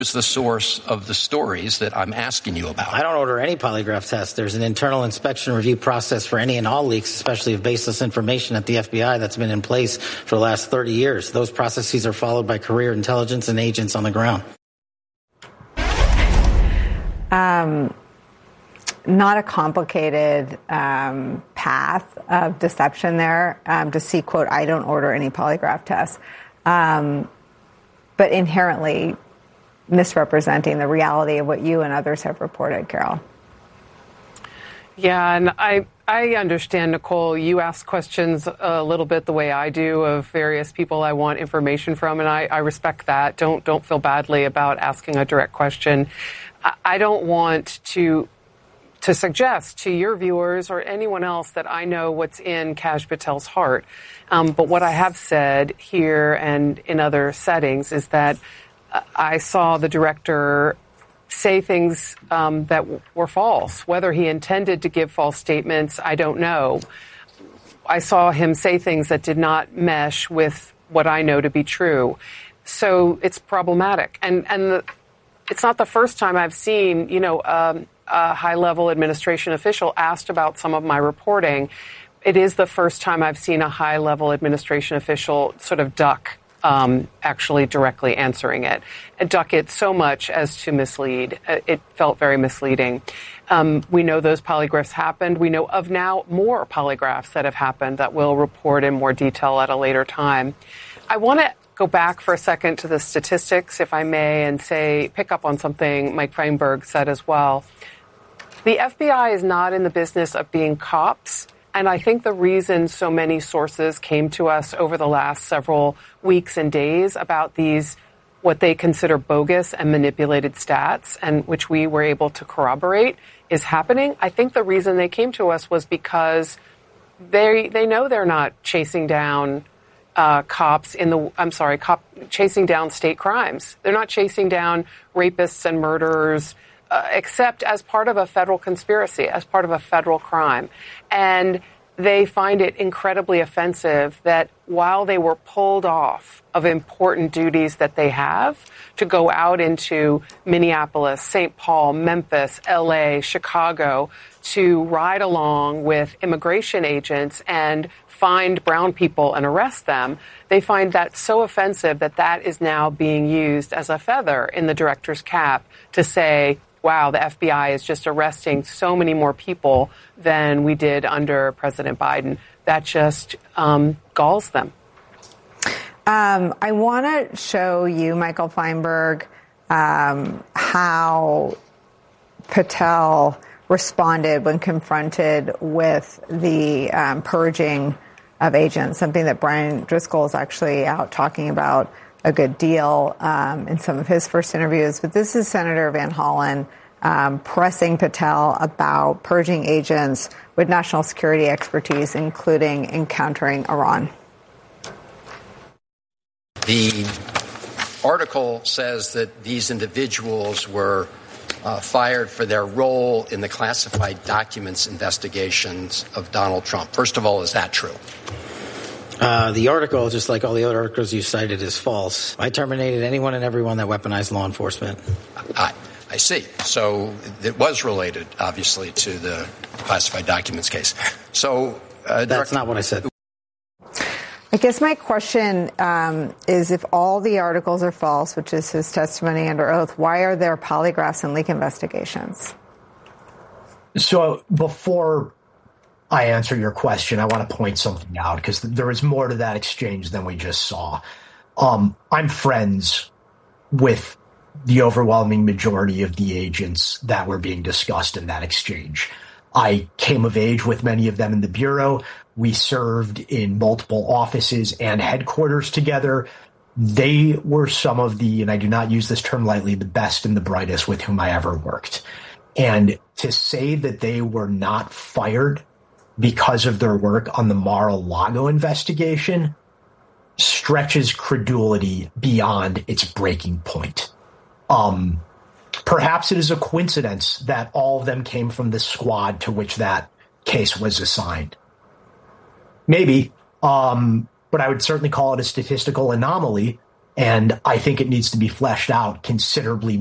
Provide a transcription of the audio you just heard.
is the source of the stories that I'm asking you about. I don't order any polygraph tests. There's an internal inspection review process for any and all leaks, especially of baseless information at the FBI, that's been in place for the last 30 years. Those processes are followed by career intelligence and agents on the ground. Not a complicated path of deception there to see, quote, I don't order any polygraph tests, but inherently misrepresenting the reality of what you and others have reported, Carol. Yeah, and I understand, Nicole, you ask questions a little bit the way I do of various people I want information from, and I respect that. Don't feel badly about asking a direct question. I don't want to suggest to your viewers or anyone else that I know what's in Kash Patel's heart. But what I have said here and in other settings is that I saw the director say things that were false. Whether he intended to give false statements, I don't know. I saw him say things that did not mesh with what I know to be true. So it's problematic. And it's not the first time I've seen, a high-level administration official asked about some of my reporting. It is the first time I've seen a high-level administration official sort of duck actually directly answering it, and duck it so much as to mislead. It felt very misleading. We know those polygraphs happened. We know of now more polygraphs that have happened that we'll report in more detail at a later time. I want to go back for a second to the statistics, if I may, and pick up on something Mike Feinberg said as well. The FBI is not in the business of being cops. And I think the reason so many sources came to us over the last several weeks and days about these, what they consider bogus and manipulated stats, and which we were able to corroborate is happening. I think the reason they came to us was because they know they're not chasing down chasing down state crimes. They're not chasing down rapists and murderers, except as part of a federal conspiracy, as part of a federal crime. And they find it incredibly offensive that while they were pulled off of important duties that they have to go out into Minneapolis, St. Paul, Memphis, LA, Chicago, to ride along with immigration agents and find brown people and arrest them, they find that so offensive that is now being used as a feather in the director's cap to say, wow, the FBI is just arresting so many more people than we did under President Biden. That just galls them. I want to show you, Michael Feinberg, how Patel responded when confronted with the purging of agents, something that Brian Driscoll is actually out talking about a good deal in some of his first interviews. But this is Senator Van Hollen pressing Patel about purging agents with national security expertise, including encountering Iran. The article says that these individuals were fired for their role in the classified documents investigations of Donald Trump. First of all, is that true? The article, just like all the other articles you cited, is false. I terminated anyone and everyone that weaponized law enforcement. I see. So it was related, obviously, to the classified documents case. So that's not what I said. I guess my question is, if all the articles are false, which is his testimony under oath, why are there polygraphs and leak investigations? So before I answer your question, I want to point something out, because there is more to that exchange than we just saw. I'm friends with the overwhelming majority of the agents that were being discussed in that exchange. I came of age with many of them in the Bureau. We served in multiple offices and headquarters together. They were some of the, and I do not use this term lightly, the best and the brightest with whom I ever worked. And to say that they were not fired because of their work on the Mar-a-Lago investigation stretches credulity beyond its breaking point. Perhaps it is a coincidence that all of them came from the squad to which that case was assigned. Maybe, but I would certainly call it a statistical anomaly. And I think it needs to be fleshed out considerably